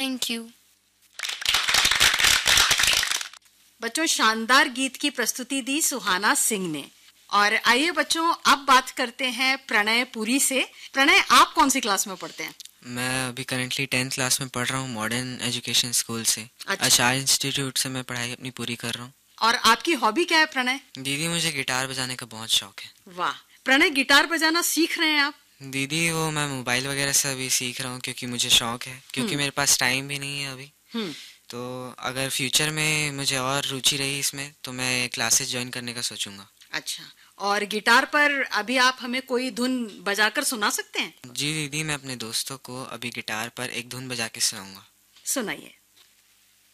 Thank you. बच्चों, शानदार गीत की प्रस्तुति दी सुहाना सिंह ने। और आइए बच्चों, अब बात करते हैं प्रणय पुरी से। प्रणय, आप कौन सी क्लास में पढ़ते हैं? मैं अभी करंटली 10th क्लास में पढ़ रहा हूँ मॉडर्न एजुकेशन स्कूल से। अच्छा। आचार्य इंस्टीट्यूट से मैं पढ़ाई अपनी पूरी कर रहा हूँ। और आपकी हॉबी क्या है प्रणय? दीदी, मुझे गिटार बजाने का बहुत शौक है। वाह प्रणय, गिटार बजाना सीख रहे हैं आप? दीदी, वो मैं मोबाइल वगैरह से अभी सीख रहा हूँ क्योंकि मुझे शौक है, क्योंकि मेरे पास टाइम भी नहीं है अभी। तो अगर फ्यूचर में मुझे और रुचि रही इसमें तो मैं क्लासेस ज्वाइन करने का सोचूंगा। अच्छा, और गिटार पर अभी आप हमें कोई धुन बजाकर सुना सकते हैं? जी दीदी, मैं अपने दोस्तों को अभी गिटार पर एक धुन बजा के सुनाऊंगा। सुनाइए।